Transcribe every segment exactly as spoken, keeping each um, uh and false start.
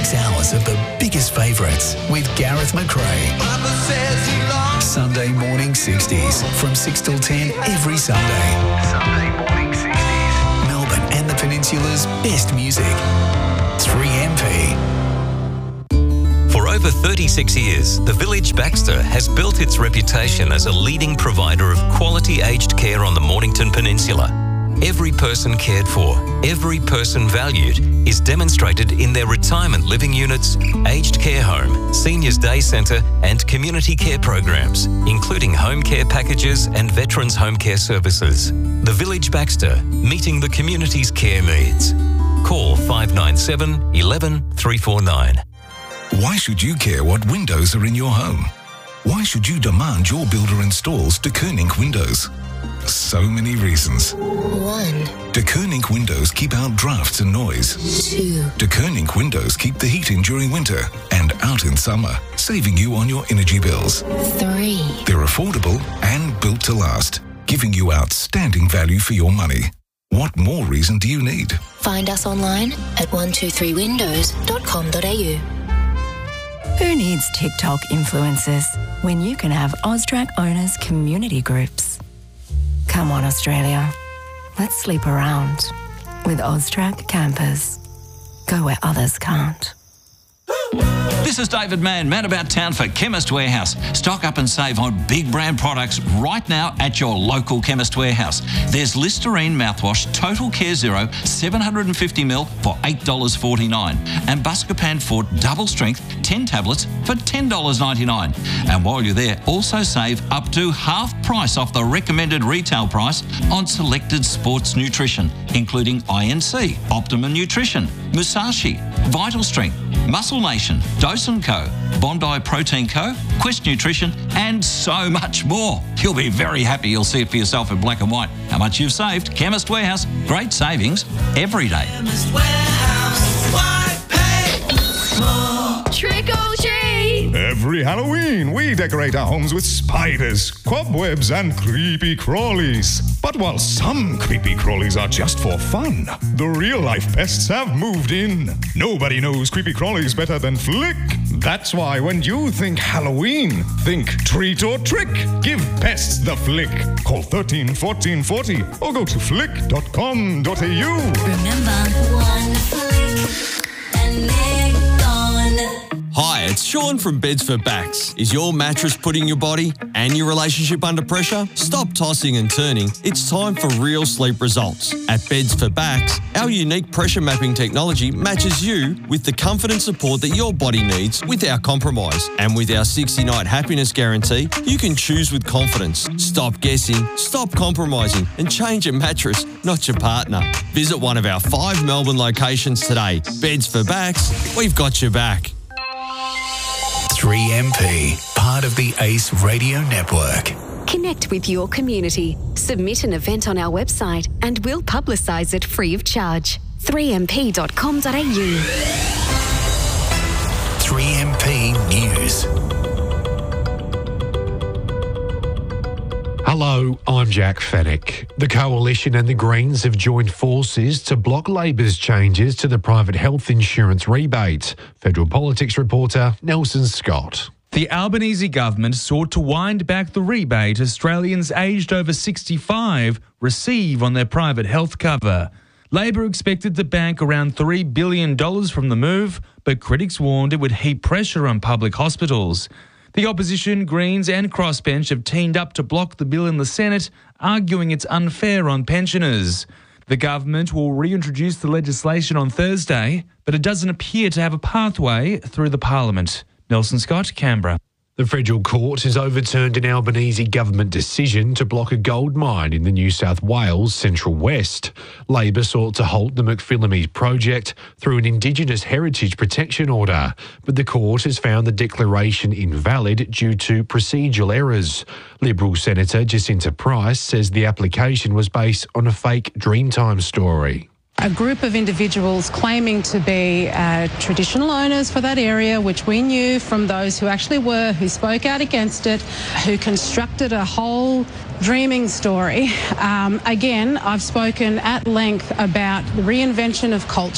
Six hours of the biggest favourites with Gareth McRae. Sunday morning sixties from six till ten every Sunday. Sunday morning sixties. Melbourne and the Peninsula's best music. three M P. For over thirty-six years, the Village Baxter has built its reputation as a leading provider of quality aged care on the Mornington Peninsula. Every person cared for, every person valued is demonstrated in their retirement living units, aged care home, seniors day centre and community care programs, including home care packages and veterans home care services. The Village Baxter, meeting the community's care needs. Call five nine seven, one one, three four nine. Why should you care what windows are in your home? Why should you demand your builder installs De Koning windows? So many reasons. One. De Koning windows keep out drafts and noise. Two. De Koning windows keep the heat in during winter and out in summer, saving you on your energy bills. Three. They're affordable and built to last, giving you outstanding value for your money. What more reason do you need? Find us online at one two three windows dot com dot a u. Who needs TikTok influencers when you can have Austrac owners' community groups? Come on, Australia. Let's sleep around with Austrac campers. Go where others can't. This is David Mann, man about town for Chemist Warehouse. Stock up and save on big brand products right now at your local Chemist Warehouse. There's Listerine mouthwash Total Care Zero seven hundred fifty milliliters for eight dollars forty-nine and Buscopan Fort Double Strength ten tablets for ten dollars ninety-nine. And while you're there, also save up to half price off the recommended retail price on selected sports nutrition, including I N C, Optimum Nutrition, Musashi, Vital Strength, Muscle Nation, Dose and Co, Bondi Protein Co, Quest Nutrition, and so much more. You'll be very happy. You'll see it for yourself in black and white. How much you've saved. Chemist Warehouse. Great savings every day. Chemist Warehouse. Why pay more? Trick or treat. Every Halloween, we decorate our homes with spiders, cobwebs, and creepy crawlies. But while some creepy crawlies are just for fun, the real-life pests have moved in. Nobody knows creepy crawlies better than Flick. That's why when you think Halloween, think treat or trick. Give pests the Flick. Call thirteen fourteen forty or go to flick dot com dot a u. Remember, one flick and they're gone. Hi, it's Sean from Beds for Backs. Is your mattress putting your body and your relationship under pressure? Stop tossing and turning. It's time for real sleep results. At Beds for Backs, our unique pressure mapping technology matches you with the comfort and support that your body needs without compromise. And with our sixty-night happiness guarantee, you can choose with confidence. Stop guessing, stop compromising, and change your mattress, not your partner. Visit one of our five Melbourne locations today. Beds for Backs, we've got your back. three M P, part of the Ace Radio Network. Connect with your community. Submit an event on our website and we'll publicise it free of charge. three m p dot com dot a u. three M P News. Hello, I'm Jack Fennick. The Coalition and the Greens have joined forces to block Labor's changes to the private health insurance rebate. Federal Politics reporter Nelson Scott. The Albanese government sought to wind back the rebate Australians aged over sixty-five receive on their private health cover. Labor expected to bank around three billion dollars from the move, but critics warned it would heap pressure on public hospitals. The opposition, Greens and Crossbench have teamed up to block the bill in the Senate, arguing it's unfair on pensioners. The government will reintroduce the legislation on Thursday, but it doesn't appear to have a pathway through the Parliament. Nelson Scott, Canberra. The federal court has overturned an Albanese government decision to block a gold mine in the New South Wales Central West. Labor sought to halt the McPhillamy project through an Indigenous heritage protection order, but the court has found the declaration invalid due to procedural errors. Liberal Senator Jacinta Price says the application was based on a fake Dreamtime story. A group of individuals claiming to be uh, traditional owners for that area, which we knew from those who actually were, who spoke out against it, who constructed a whole dreaming story. Um, again, I've spoken at length about the reinvention of culture.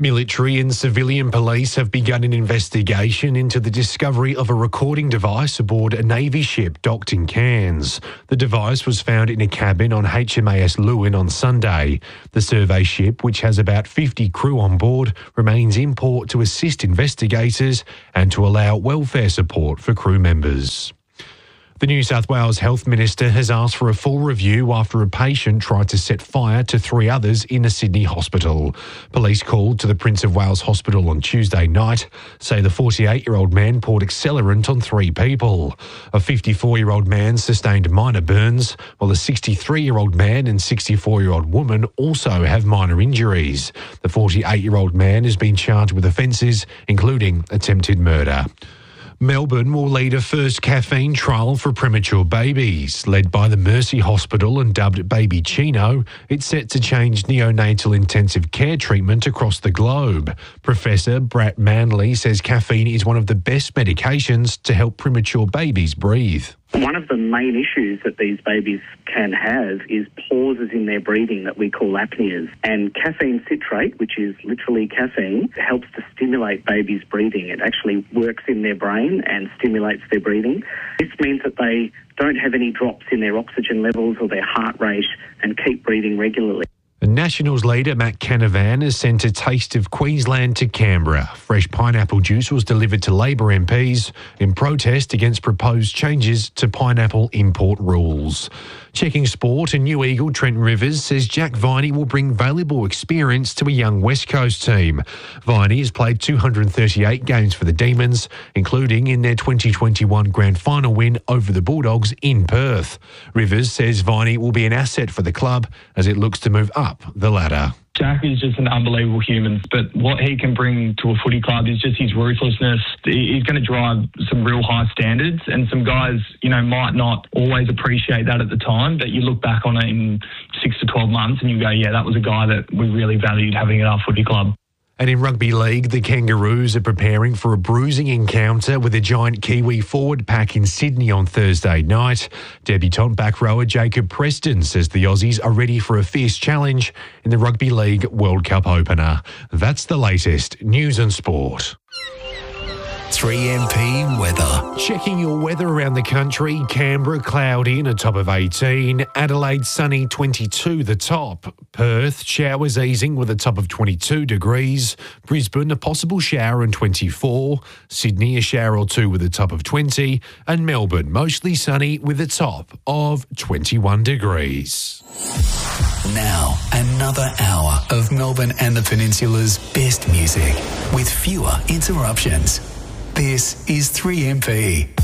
Military and civilian police have begun an investigation into the discovery of a recording device aboard a Navy ship docked in Cairns. The device was found in a cabin on H M A S Lewin on Sunday. The survey ship, which has about fifty crew on board, remains in port to assist investigators and to allow welfare support for crew members. The New South Wales Health Minister has asked for a full review after a patient tried to set fire to three others in a Sydney hospital. Police called to the Prince of Wales Hospital on Tuesday night say the forty-eight-year-old man poured accelerant on three people. A fifty-four-year-old man sustained minor burns, while a sixty-three-year-old man and sixty-four-year-old woman also have minor injuries. The forty-eight-year-old man has been charged with offences, including attempted murder. Melbourne will lead a first caffeine trial for premature babies. Led by the Mercy Hospital and dubbed Baby Chino, it's set to change neonatal intensive care treatment across the globe. Professor Brett Manley says caffeine is one of the best medications to help premature babies breathe. One of the main issues that these babies can have is pauses in their breathing that we call apneas. And caffeine citrate, which is literally caffeine, helps to stimulate babies' breathing. It actually works in their brain and stimulates their breathing. This means that they don't have any drops in their oxygen levels or their heart rate and keep breathing regularly. The Nationals leader Matt Canavan has sent a taste of Queensland to Canberra. Fresh pineapple juice was delivered to Labor M Ps in protest against proposed changes to pineapple import rules. Checking sport, and New Eagle Trent Rivers says Jack Viney will bring valuable experience to a young West Coast team. Viney has played two hundred thirty-eight games for the Demons, including in their twenty twenty-one grand final win over the Bulldogs in Perth. Rivers says Viney will be an asset for the club as it looks to move up the ladder. Jack is just an unbelievable human, but what he can bring to a footy club is just his ruthlessness. He's going to drive some real high standards, and some guys, you know, might not always appreciate that at the time, but you look back on it in six to twelve months and you go, yeah, that was a guy that we really valued having at our footy club. And in rugby league, the Kangaroos are preparing for a bruising encounter with a giant Kiwi forward pack in Sydney on Thursday night. Debutant back rower Jacob Preston says the Aussies are ready for a fierce challenge in the Rugby League World Cup opener. That's the latest news and sport. three M P weather. Checking your weather around the country. Canberra, cloudy and a top of eighteen. Adelaide, sunny, twenty-two, the top. Perth, showers easing with a top of twenty-two degrees. Brisbane, a possible shower and twenty-four. Sydney, a shower or two with a top of twenty. And Melbourne, mostly sunny with a top of twenty-one degrees. Now, another hour of Melbourne and the Peninsula's best music with fewer interruptions. This is three M P.